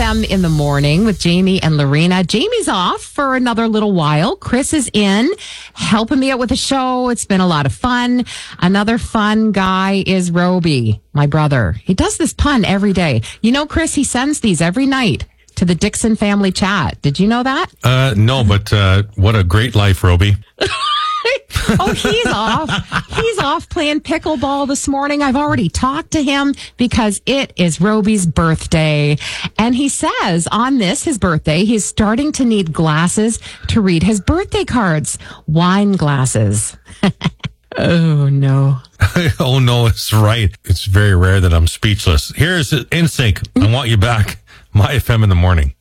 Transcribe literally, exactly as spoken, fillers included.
M in the morning with Jamie and Lorena. Jamie's off for another little while. Chris is in, helping me out with the show. It's been a lot of fun. Another fun guy is Roby, my brother. He does this pun every day. You know, Chris, he sends these every night to the Dixon family chat. Did you know that? Uh, no, but uh, what a great life, Roby. Oh, he's off. He's off playing pickleball this morning. I've already talked to him because it is Roby's birthday. And he says on this, his birthday, he's starting to need glasses to read his birthday cards. Wine glasses. Oh, no. Oh, no, it's right. It's very rare that I'm speechless. Here's N Sync. I Want You Back. My F M in the morning.